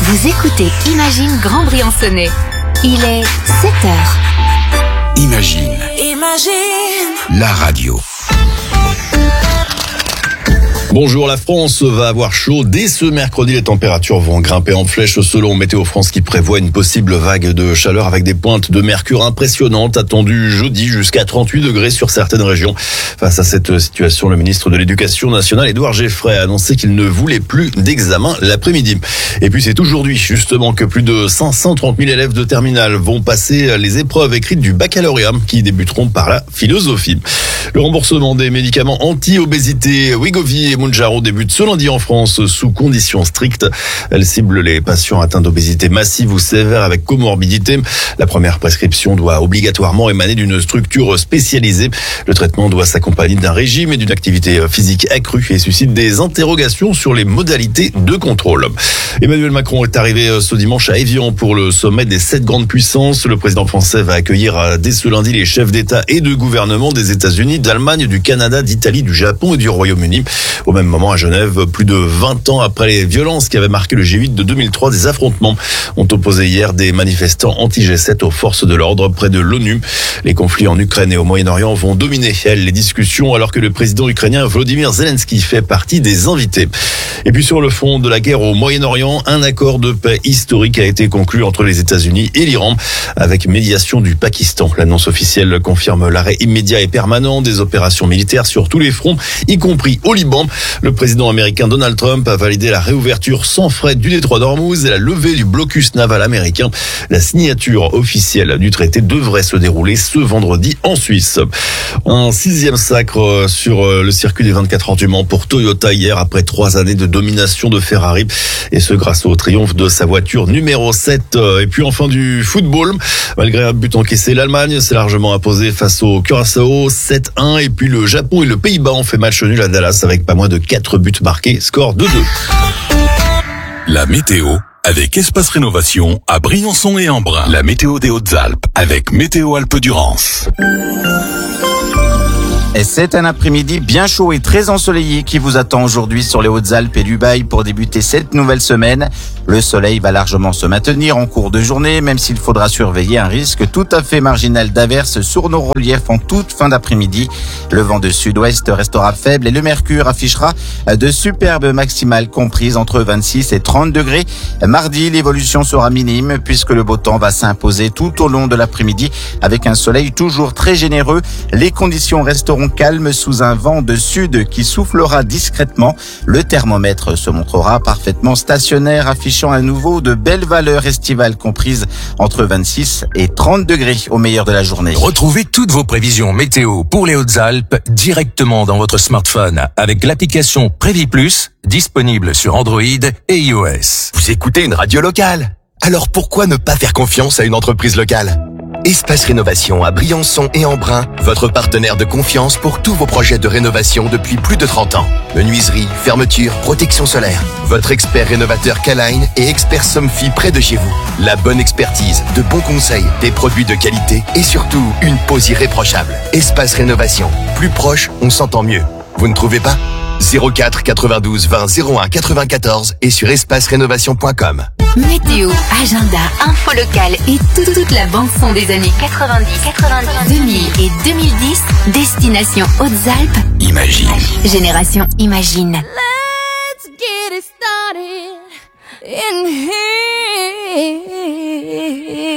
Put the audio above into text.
Vous écoutez Imagine Grand Briançonnais. Il est 7h. Imagine. La radio. Bonjour, la France va avoir chaud. Dès ce mercredi, les températures vont grimper en flèche selon Météo France qui prévoit une possible vague de chaleur avec des pointes de mercure impressionnantes attendues jeudi jusqu'à 38 degrés sur certaines régions. Face à cette situation, le ministre de l'Éducation nationale, Édouard Geoffroy, a annoncé qu'il ne voulait plus d'examen l'après-midi. Et puis c'est aujourd'hui justement que plus de 530 000 élèves de terminale vont passer les épreuves écrites du baccalauréat qui débuteront par la philosophie. Le remboursement des médicaments anti-obésité Wegovy et Mounjaro débute ce lundi en France sous conditions strictes. Elle cible les patients atteints d'obésité massive ou sévère avec comorbidité. La première prescription doit obligatoirement émaner d'une structure spécialisée. Le traitement doit s'accompagner d'un régime et d'une activité physique accrue et suscite des interrogations sur les modalités de contrôle. Emmanuel Macron est arrivé ce dimanche à Évian pour le sommet des 7 grandes puissances. Le président français va accueillir dès ce lundi les chefs d'État et de gouvernement des États-Unis, d'Allemagne, du Canada, d'Italie, du Japon et du Royaume-Uni. Au même moment, à Genève, plus de 20 ans après les violences qui avaient marqué le G8 de 2003, des affrontements ont opposé hier des manifestants anti-G7 aux forces de l'ordre près de l'ONU. Les conflits en Ukraine et au Moyen-Orient vont dominer, les discussions, alors que le président ukrainien Volodymyr Zelensky fait partie des invités. Et puis sur le front de la guerre au Moyen-Orient, un accord de paix historique a été conclu entre les États-Unis et l'Iran, avec médiation du Pakistan. L'annonce officielle confirme l'arrêt immédiat et permanent des opérations militaires sur tous les fronts, y compris au Liban. Le président américain Donald Trump a validé la réouverture sans frais du détroit d'Ormuz et la levée du blocus naval américain. La signature officielle du traité devrait se dérouler ce vendredi en Suisse. Un 6e sacre sur le circuit des 24 heures du Mans pour Toyota hier, après 3 années de domination de Ferrari, et ce grâce au triomphe de sa voiture numéro 7. Et puis enfin du football, malgré un but encaissé, l'Allemagne s'est largement imposée face au Curaçao 7-1, et puis le Japon et le Pays-Bas ont fait match nul à Dallas avec pas moins de 4 buts marqués, score 2-2. La météo avec Espace Rénovation à Briançon et Embrun. La météo des Hautes-Alpes avec Météo Alpes-Durance. Et c'est un après-midi bien chaud et très ensoleillé qui vous attend aujourd'hui sur les Hautes-Alpes et Dubaï pour débuter cette nouvelle semaine. Le soleil va largement se maintenir en cours de journée, même s'il faudra surveiller un risque tout à fait marginal d'averses sur nos reliefs en toute fin d'après-midi. Le vent de sud-ouest restera faible et le mercure affichera de superbes maximales comprises entre 26 et 30 degrés. Mardi, l'évolution sera minime puisque le beau temps va s'imposer tout au long de l'après-midi avec un soleil toujours très généreux. Les conditions resteront calmes sous un vent de sud qui soufflera discrètement. Le thermomètre se montrera parfaitement stationnaire, affichant à nouveau de belles valeurs estivales comprises entre 26 et 30 degrés au meilleur de la journée. Retrouvez toutes vos prévisions météo pour les Hautes-Alpes directement dans votre smartphone avec l'application Prévis Plus, disponible sur Android et iOS. Vous écoutez une radio locale? Alors pourquoi ne pas faire confiance à une entreprise locale? Espace Rénovation à Briançon et Embrun, votre partenaire de confiance pour tous vos projets de rénovation depuis plus de 30 ans. Menuiserie, fermeture, protection solaire. Votre expert rénovateur K-Line et expert Somfy près de chez vous. La bonne expertise, de bons conseils, des produits de qualité et surtout une pose irréprochable. Espace Rénovation. Plus proche, on s'entend mieux. Vous ne trouvez pas? 04 92 20 01 94 et sur espacerénovation.com. Météo, agenda, info locale et toute la bande-son des années 90, 2000 et 2010. Destination Hautes-Alpes. Imagine. Génération Imagine. Let's get it started in here.